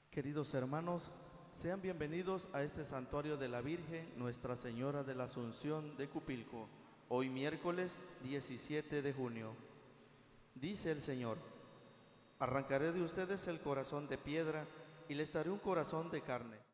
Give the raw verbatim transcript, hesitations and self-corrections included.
Queridos hermanos, sean bienvenidos a este santuario de la Virgen Nuestra Señora de la Asunción de Cupilco, hoy miércoles diecisiete de junio. Dice el Señor: arrancaré de ustedes el corazón de piedra y les daré un corazón de carne.